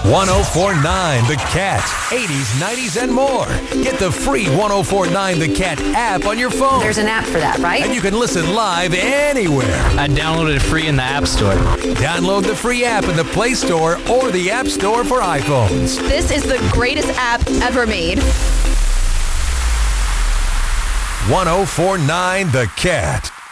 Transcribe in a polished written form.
1049 The Cat. 80s, 90s, and more. Get the free 1049 The Cat app on your phone. There's an app for that, right? And you can listen live anywhere. I downloaded it free in the App Store. Download the free app in the Play Store or the App Store for iPhones. This is the greatest app ever made. 1049 The Cat.